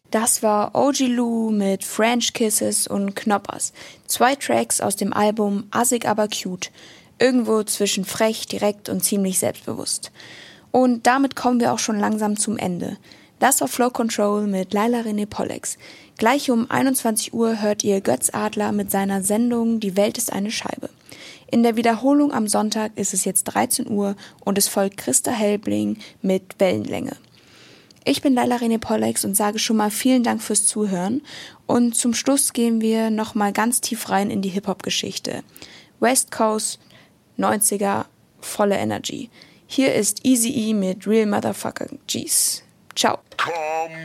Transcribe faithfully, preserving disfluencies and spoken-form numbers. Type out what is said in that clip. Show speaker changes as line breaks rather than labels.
Das war O G Lou mit French Kisses und Knoppers. Zwei Tracks aus dem Album Assig aber cute. Irgendwo zwischen frech, direkt und ziemlich selbstbewusst. Und damit kommen wir auch schon langsam zum Ende. Das war Flow Control mit Laila René Pollex. Gleich um einundzwanzig Uhr hört ihr Götz Adler mit seiner Sendung Die Welt ist eine Scheibe. In der Wiederholung am Sonntag ist es jetzt dreizehn Uhr und es folgt Christa Helbling mit Wellenlänge. Ich bin Laila René Pollex und sage schon mal vielen Dank fürs Zuhören. Und zum Schluss gehen wir nochmal ganz tief rein in die Hip-Hop-Geschichte. West Coast, neunziger, volle Energy. Hier ist Eazy-E mit Real Motherfucker G's. Ciao.